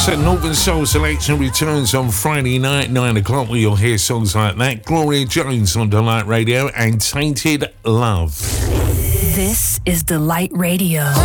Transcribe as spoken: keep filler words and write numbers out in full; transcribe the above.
said, Northern Soul Selection returns on Friday night, nine o'clock, where you'll hear songs like that. Gloria Jones on Delight Radio and Tainted Love. This is Delight Radio.